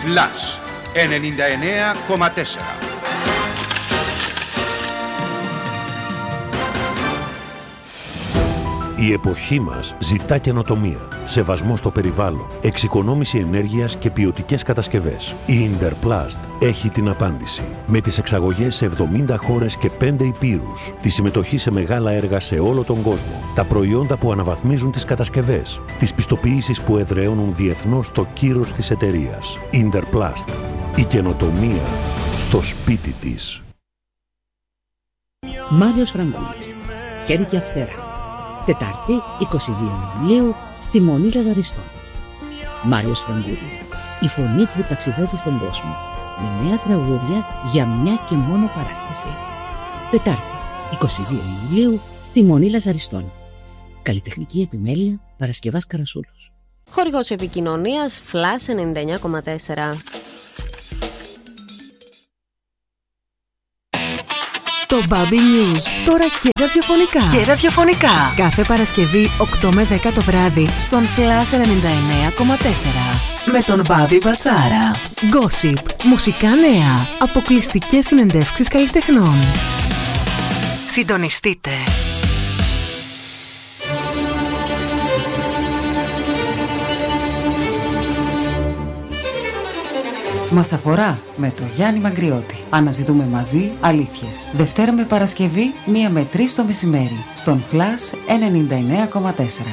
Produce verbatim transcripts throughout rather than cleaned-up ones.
Flash ενενήντα εννέα κόμμα τέσσερα. Η εποχή μας ζητά καινοτομία, σεβασμό στο περιβάλλον, εξοικονόμηση ενέργειας και ποιοτικές κατασκευές. Η Interplast έχει την απάντηση. Με τις εξαγωγές σε εβδομήντα χώρες και πέντε υπήρους, τη συμμετοχή σε μεγάλα έργα σε όλο τον κόσμο, τα προϊόντα που αναβαθμίζουν τις κατασκευές, τις πιστοποιήσεις που εδραιώνουν διεθνώς το κύρος της εταιρείας. Interplast. Η καινοτομία στο σπίτι της. Μάριος Φραγκούλης. Χέρι και Αυτέρα. Τετάρτη, εικοστή δεύτερη Ιουλίου, στη Μονή Λαζαριστών. Μάριος Φραγκούλης, η φωνή που ταξιδεύει στον κόσμο, με νέα τραγούδια για μια και μόνο παράσταση. Τετάρτη, εικοστή δεύτερη Ιουλίου, στη Μονή Λαζαριστών. Καλλιτεχνική επιμέλεια Παρασκευάς Καρασούλος. Χορηγός επικοινωνίας Flash ενενήντα εννέα κόμμα τέσσερα. Το Baby News, τώρα και ραδιοφωνικά. Και ραδιοφωνικά. Κάθε Παρασκευή οκτώ με δέκα το βράδυ στον Flash ενενήντα εννέα κόμμα τέσσερα. Με τον Μπάμπη Μπατσάρα. Gossip, μουσικά νέα, αποκλειστικές συνεντεύξεις καλλιτεχνών. Συντονιστείτε. Μας αφορά με το Γιάννη Μαγκριώτη. Αναζητούμε μαζί αλήθειες. Δευτέρα με Παρασκευή, μία με τρεις το μεσημέρι. Στον Flash ενενήντα εννέα κόμμα τέσσερα.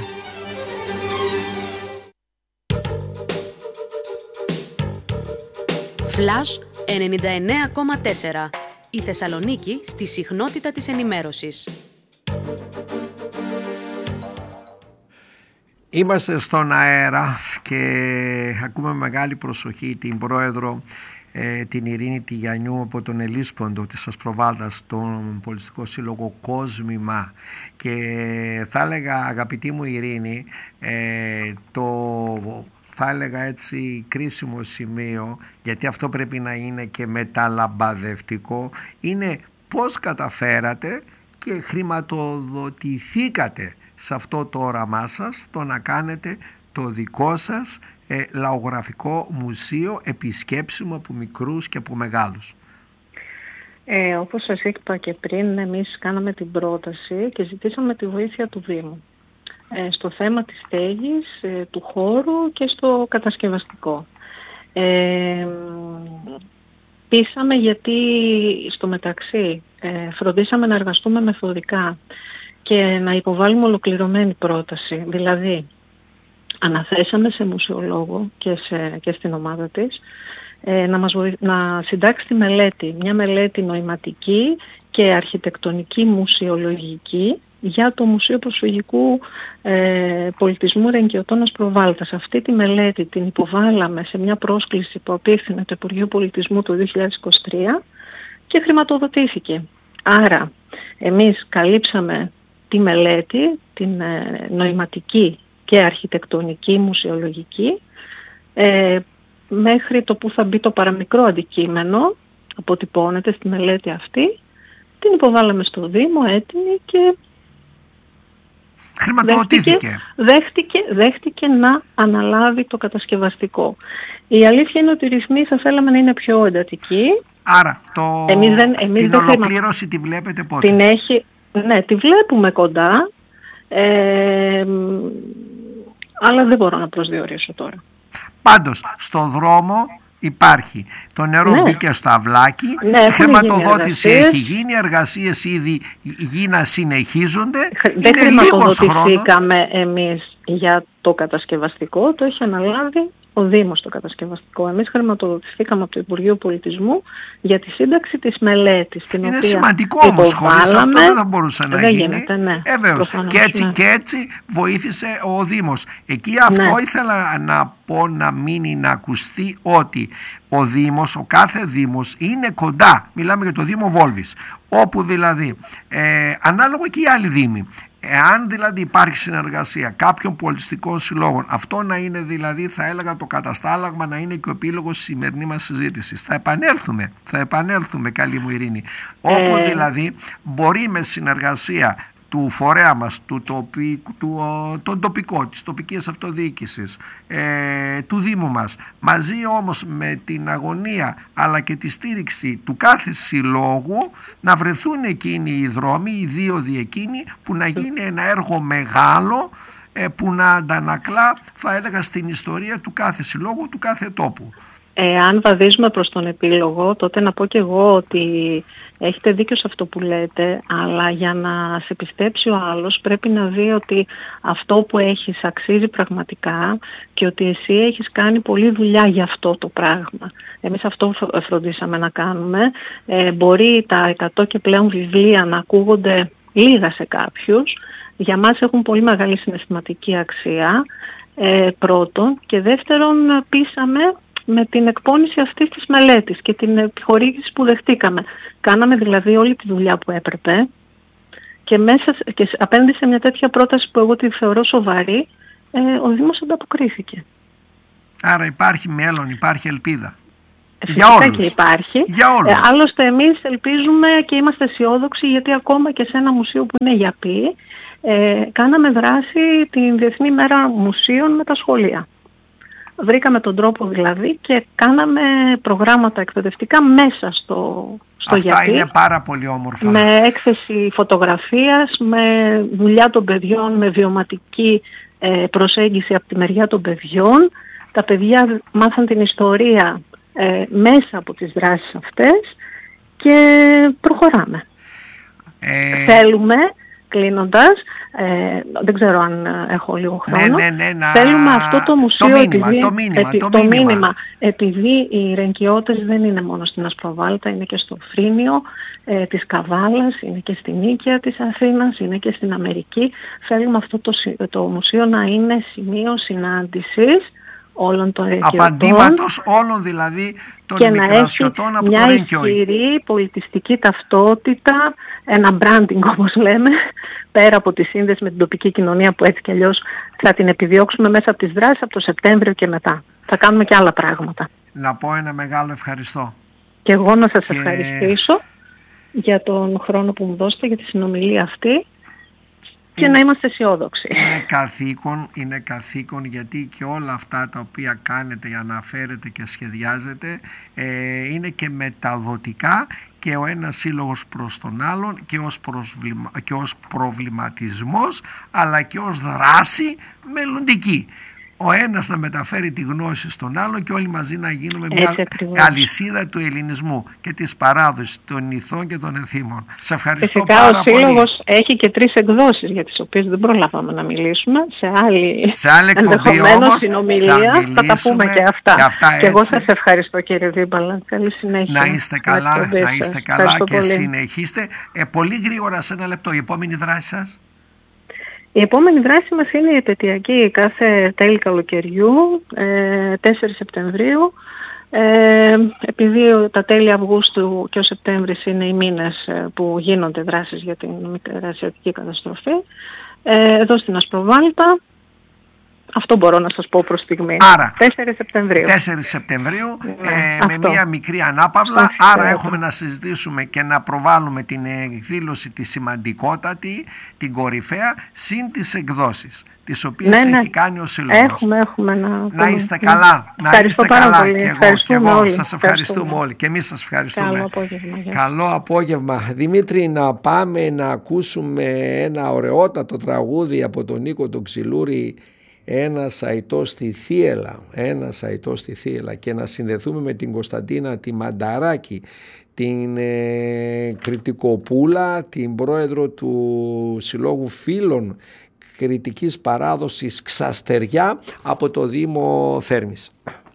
Flash ενενήντα εννέα κόμμα τέσσερα. Η Θεσσαλονίκη στη συχνότητα της ενημέρωσης. Είμαστε στον αέρα και ακούμε με μεγάλη προσοχή την πρόεδρο ε, την Ειρήνη Τηγιαννιού από τον Ελίσποντο της Ασπροβάλτας, στον Πολιτιστικό Σύλλογο Κόσμημα, και θα έλεγα, αγαπητή μου Ειρήνη, ε, το θα έλεγα έτσι κρίσιμο σημείο, γιατί αυτό πρέπει να είναι και μεταλαμπαδευτικό, είναι πώς καταφέρατε και χρηματοδοτηθήκατε σε αυτό το όραμά σας, το να κάνετε το δικό σας ε, λαογραφικό μουσείο, επισκέψιμο από μικρούς και από μεγάλους. Ε, όπως σας είπα και πριν, εμείς κάναμε την πρόταση και ζητήσαμε τη βοήθεια του Δήμου ε, στο θέμα της στέγης, ε, του χώρου και στο κατασκευαστικό. Ε, πείσαμε γιατί στο μεταξύ ε, φροντίσαμε να εργαστούμε μεθοδικά και να υποβάλουμε ολοκληρωμένη πρόταση. Δηλαδή, αναθέσαμε σε μουσεολόγο και, σε, και στην ομάδα της ε, να, μας βοη... να συντάξει τη μελέτη, μια μελέτη νοηματική και αρχιτεκτονική μουσεολογική για το Μουσείο Προσφυγικού ε, Πολιτισμού Ρενκιωτών Ασπροβάλτας. Αυτή τη μελέτη την υποβάλαμε σε μια πρόσκληση που απίφθινε το Υπουργείο Πολιτισμού το δύο χιλιάδες είκοσι τρία και χρηματοδοτήθηκε. Άρα, εμείς καλύψαμε τη μελέτη, την ε, νοηματική και αρχιτεκτονική, μουσεολογική, ε, μέχρι το που θα μπει το παραμικρό αντικείμενο, αποτυπώνεται στη μελέτη αυτή, την υποβάλαμε στο Δήμο έτοιμη και χρηματοδοτήθηκε. Δέχτηκε, δέχτηκε να αναλάβει το κατασκευαστικό. Η αλήθεια είναι ότι οι ρυθμοί θα θέλαμε να είναι πιο εντατικοί. Άρα, το... εμείς δεν, εμείς την δεν ολοκλήρωση χρημα... τη βλέπετε πότε? Την έχει... Ναι, τη βλέπουμε κοντά, ε, αλλά δεν μπορώ να προσδιορίσω τώρα. Πάντως, στο δρόμο υπάρχει. Το νερό ναι. μπήκε στο αυλάκι, ναι, η χρηματοδότηση έχει γίνει, εργασίες ήδη γίνα συνεχίζονται. Δεν χρηματοδοτηθήκαμε εμείς για το κατασκευαστικό, το έχει αναλάβει ο Δήμος το κατασκευαστικό. Εμείς χρηματοδοτηθήκαμε από το Υπουργείο Πολιτισμού για τη σύνταξη της μελέτης. Την είναι οποία σημαντικό όμως, χωρίς αυτό δεν θα μπορούσε να δεν γίνει. Γίνεται, ναι. Ε, βέβαιως. Και έτσι, ναι. και έτσι βοήθησε ο Δήμος. Εκεί αυτό ναι. ήθελα να πω, να μείνει, να ακουστεί, ότι ο Δήμος, ο κάθε Δήμος είναι κοντά. Μιλάμε για το Δήμο Βόλβης, όπου δηλαδή ε, ανάλογα και οι άλλοι Δήμοι, εάν δηλαδή υπάρχει συνεργασία κάποιων πολιτιστικών συλλόγων, αυτό να είναι δηλαδή, θα έλεγα, το καταστάλαγμα, να είναι και ο επίλογος της σημερινής μας συζήτησης. Θα επανέλθουμε, θα επανέλθουμε καλή μου Ειρήνη, όπου ε... δηλαδή μπορεί με συνεργασία του φορέα μας, του, τοπι, του, τον τοπικό, της τοπικής αυτοδιοίκησης, ε, του Δήμου μας, μαζί όμως με την αγωνία αλλά και τη στήριξη του κάθε συλλόγου, να βρεθούν εκείνοι οι δρόμοι, οι δίωδοι εκείνοι, που να γίνει ένα έργο μεγάλο, ε, που να αντανακλά, θα έλεγα, στην ιστορία του κάθε συλλόγου, του κάθε τόπου. Ε, αν βαδίζουμε προς τον επίλογο, τότε να πω και εγώ ότι έχετε δίκιο σε αυτό που λέτε, αλλά για να σε πιστέψει ο άλλος πρέπει να δει ότι αυτό που έχεις αξίζει πραγματικά και ότι εσύ έχεις κάνει πολλή δουλειά για αυτό το πράγμα. Εμείς αυτό φροντίσαμε να κάνουμε. Ε, μπορεί τα εκατό και πλέον βιβλία να ακούγονται λίγα σε κάποιους. Για μας έχουν πολύ μεγάλη συναισθηματική αξία, ε, πρώτον, και δεύτερον πείσαμε με την εκπόνηση αυτής της μελέτης και την επιχορήγηση που δεχτήκαμε. Κάναμε δηλαδή όλη τη δουλειά που έπρεπε και, μέσα, και απέναντι σε μια τέτοια πρόταση που εγώ τη θεωρώ σοβαρή, ε, ο Δήμος ανταποκρίθηκε. Άρα υπάρχει μέλλον, υπάρχει ελπίδα. Φυσικά για όλους. Και υπάρχει. Για όλους. Ε, άλλωστε εμείς ελπίζουμε και είμαστε αισιόδοξοι, γιατί ακόμα και σε ένα μουσείο που είναι για πει, ε, κάναμε δράση την Διεθνή Μέρα Μουσείων με τα σχολεία. Βρήκαμε τον τρόπο δηλαδή και κάναμε προγράμματα εκπαιδευτικά μέσα στο, στο Αυτά γιατί, είναι πάρα πολύ όμορφα. με έκθεση φωτογραφίας, με δουλειά των παιδιών, με βιωματική ε, προσέγγιση από τη μεριά των παιδιών. Τα παιδιά μάθαν την ιστορία ε, μέσα από τις δράσεις αυτές και προχωράμε. Ε... Θέλουμε, κλείνοντας, ε, δεν ξέρω αν έχω λίγο χρόνο, ναι, ναι, ναι, να... θέλουμε αυτό το μουσείο, το μήνυμα, επειδή, το μήνυμα, επί, το το μήνυμα. μήνυμα, επειδή οι Ρενκιώτες δεν είναι μόνο στην Ασπροβάλτα, είναι και στο Φρύνιο ε, της Καβάλας, είναι και στην Νίκαια της Αθήνας, είναι και στην Αμερική. Θέλουμε αυτό το, το μουσείο να είναι σημείο συνάντησης όλων των Ρενκιωτών. Απαντήματος όλων δηλαδή των Μικρασιωτών από το Ρενκιόι. Μια ισχυρή πολιτιστική ταυτότητα, ένα branding όπως λέμε, πέρα από τη σύνδεση με την τοπική κοινωνία που έτσι κι αλλιώς θα την επιδιώξουμε μέσα από τις δράσεις από το Σεπτέμβριο και μετά. Θα κάνουμε και άλλα πράγματα. Να πω ένα μεγάλο ευχαριστώ. Και εγώ να σας και... ευχαριστήσω για τον χρόνο που μου δώσετε, για τη συνομιλία αυτή. Και είναι, να είμαστε αισιόδοξοι. Είναι καθήκον, είναι καθήκον, γιατί και όλα αυτά τα οποία κάνετε, αναφέρετε και σχεδιάζετε ε, είναι και μεταδοτικά, και ο ένας σύλλογος προς τον άλλον και ως, προσβλημα, και ως προβληματισμός, αλλά και ως δράση μελλοντική. Ο ένας να μεταφέρει τη γνώση στον άλλο και όλοι μαζί να γίνουμε μια αλυσίδα του ελληνισμού και της παράδοσης των ηθών και των ενθύμων. Σε ευχαριστώ Φυσικά, πάρα πολύ. Ο σύλλογος έχει και τρεις εκδόσεις για τις οποίες δεν προλάβαμε να μιλήσουμε. Σε άλλη, σε άλλη εκπομπή όμως συνομιλία θα, θα τα πούμε και αυτά. Και, αυτά και εγώ σας ευχαριστώ, κύριε Δίμπαλα. Καλή συνέχεια. Να είστε καλά, να είστε καλά ευχαριστώ και πολύ. Συνεχίστε. Ε, πολύ γρήγορα, σε ένα λεπτό, η επόμενη δράση σας. Η επόμενη δράση μας είναι η επαιτειακή κάθε τέλη καλοκαιριού, ε, τέσσερις Σεπτεμβρίου. Ε, επειδή τα τέλη Αυγούστου και ο Σεπτέμβρης είναι οι μήνες που γίνονται δράσεις για την μικρασιατική καταστροφή, ε, εδώ στην Ασπροβάλτα, αυτό μπορώ να σας πω προς στιγμή. Άρα, τέσσερις Σεπτεμβρίου. τέσσερις Σεπτεμβρίου, ναι, ε, με μια μικρή ανάπαυλα. Αυτό άρα αυτό. Έχουμε να συζητήσουμε και να προβάλλουμε την εκδήλωση τη σημαντικότατη, την κορυφαία, συν τις εκδόσεις, τις οποίες ναι, έχει ναι. κάνει ο Σύλλογος. Έχουμε, έχουμε να... Να είστε καλά, ναι. να είστε καλά πολύ. και εγώ, και εγώ. Όλοι. Σας ευχαριστούμε όλοι και εμείς σας ευχαριστούμε. Καλό απόγευμα. Καλό απόγευμα. Δημήτρη, να πάμε να ακούσουμε ένα ωραιότατο τραγούδι από τον Νίκο τον Ξυλούρη, ένα σαϊτό στη θύελα, ένα σαϊτό στη θύελα, και να συνδεθούμε με την Κωνσταντίνα τη Μανταράκη, την ε, κριτικοπούλα, την πρόεδρο του Συλλόγου Φίλων Κριτικής Παράδοσης Ξαστεριά από το Δήμο Θέρμης.